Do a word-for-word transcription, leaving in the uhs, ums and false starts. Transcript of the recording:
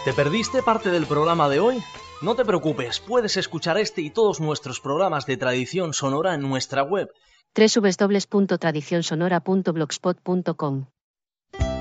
¿Te perdiste parte del programa de hoy? No te preocupes, puedes escuchar este y todos nuestros programas de tradición sonora en nuestra web doble u doble u doble u punto tradición sonora punto blogspot punto com.